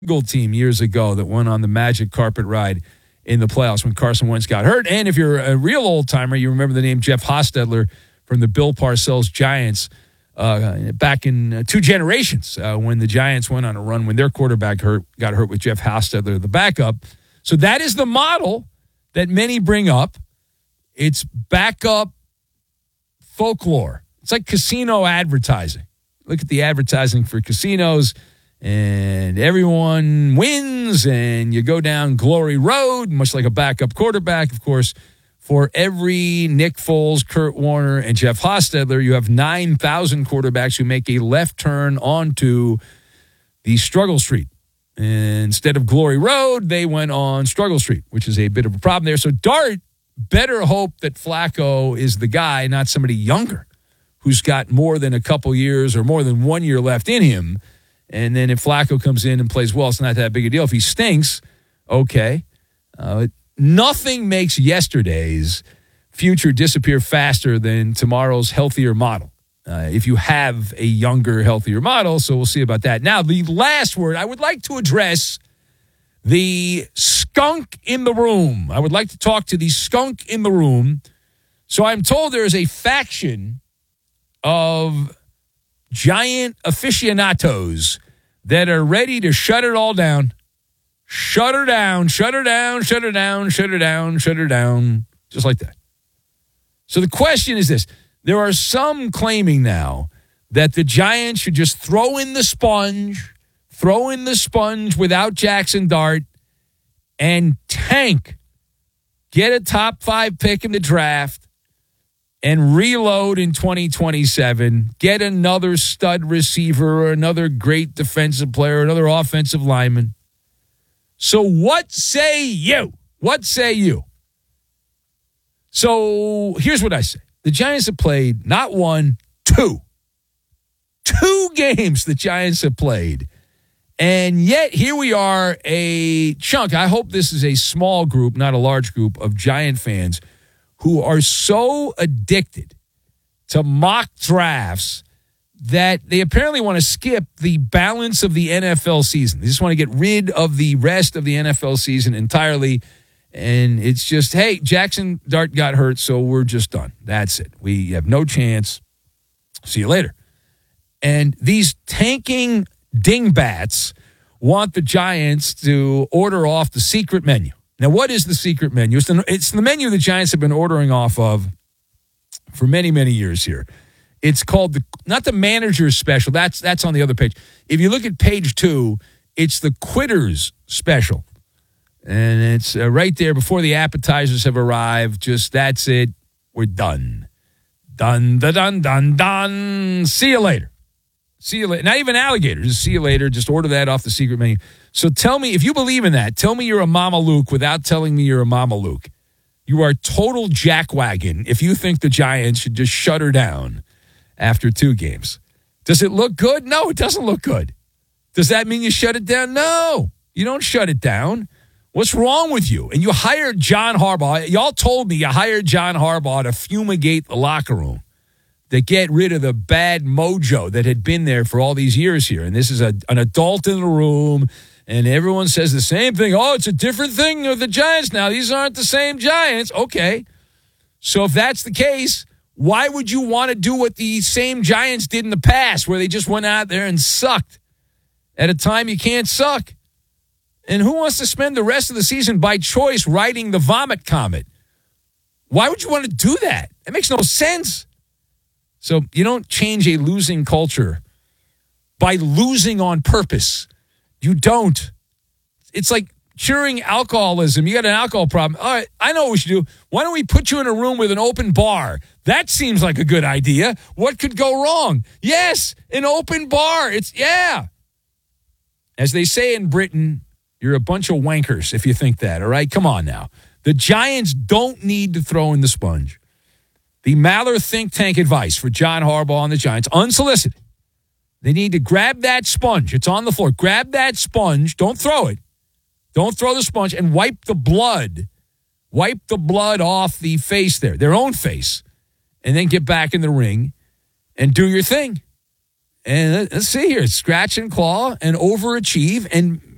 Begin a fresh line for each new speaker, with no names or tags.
Eagle team years ago that went on the magic carpet ride in the playoffs when Carson Wentz got hurt. And if you're a real old-timer, you remember the name Jeff Hostetler from the Bill Parcells Giants back in 2 generations when the Giants went on a run when their quarterback got hurt with Jeff Hostetler, the backup. So that is the model that many bring up. It's backup folklore. It's like casino advertising. Look at the advertising for casinos, and everyone wins, and you go down glory road, much like a backup quarterback. Of course, for every Nick Foles, Kurt Warner, and Jeff Hostetler, you have 9,000 quarterbacks who make a left turn onto the struggle street. And instead of glory road, they went on struggle street, which is a bit of a problem there. So Dart better hope that Flacco is the guy, not somebody younger who's got more than a couple years or more than 1 year left in him. And then if Flacco comes in and plays well, it's not that big a deal. If he stinks, okay. Nothing makes yesterday's future disappear faster than tomorrow's healthier model. If you have a younger, healthier model, so we'll see about that. Now, the last word, I would like to address the skunk in the room. I would like to talk to the skunk in the room. So I'm told there is a faction of Giant aficionados that are ready to shut it all down. Shut her down, shut her down, shut her down, shut her down, shut her down. Just like that. So the question is this. There are some claiming now that the Giants should just throw in the sponge without Jackson Dart and tank. Get a top 5 pick in the draft and reload in 2027. Get another stud receiver or another great defensive player, another offensive lineman. So what say you? What say you? So here's what I say. The Giants have played not one, two. 2 games the Giants have played. And yet here we are, a chunk. I hope this is a small group, not a large group, of Giant fans who are so addicted to mock drafts that they apparently want to skip the balance of the NFL season. They just want to get rid of the rest of the NFL season entirely. And it's just, hey, Jackson Dart got hurt, so we're just done. That's it. We have no chance. See you later. And these tanking dingbats want the Giants to order off the secret menu. Now, what is the secret menu? It's the menu the Giants have been ordering off of for many, many years here. It's called not the manager's special. That's on the other page. If you look at page 2, it's the quitter's special. And it's right there before the appetizers have arrived. Just that's it. We're done. Done, done, done, done. See you later. See you later. Not even alligators. Just see you later. Just order that off the secret menu. So tell me, if you believe in that, tell me you're a Mama Luke without telling me you're a Mama Luke. You are total jackwagon if you think the Giants should just shut her down after 2 games. Does it look good? No, it doesn't look good. Does that mean you shut it down? No, you don't shut it down. What's wrong with you? And you hired John Harbaugh. Y'all told me you hired John Harbaugh to fumigate the locker room, to get rid of the bad mojo that had been there for all these years here. And this is an adult in the room, and everyone says the same thing. Oh, it's a different thing with the Giants now. These aren't the same Giants. Okay. So if that's the case, why would you want to do what the same Giants did in the past, where they just went out there and sucked at a time you can't suck? And who wants to spend the rest of the season by choice riding the vomit comet? Why would you want to do that? It makes no sense. So you don't change a losing culture by losing on purpose. You don't. It's like curing alcoholism. You got an alcohol problem. All right, I know what we should do. Why don't we put you in a room with an open bar? That seems like a good idea. What could go wrong? Yes, an open bar. Yeah. As they say in Britain, you're a bunch of wankers if you think that, all right? Come on now. The Giants don't need to throw in the sponge. The Maller think tank advice for John Harbaugh and the Giants, unsolicited. They need to grab that sponge. It's on the floor. Grab that sponge. Don't throw it. Don't throw the sponge, and wipe the blood. Wipe the blood off the face there, their own face, and then get back in the ring and do your thing. And let's see here. Scratch and claw and overachieve and